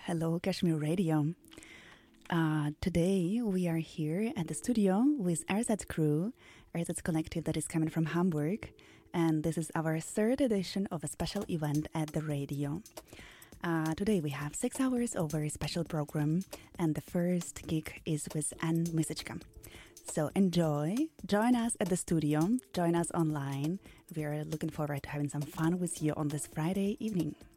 Hello, Kashmir Radio. Today we are here at the studio with Ersatz crew, Ersatz collective that is coming from Hamburg, and this is our third edition of a special event at the radio. Today we have 6 hours of a special program, and the first gig is with Anne Misicka. So enjoy, join us at the studio, join us online. We are looking forward to having some fun with you on this Friday evening.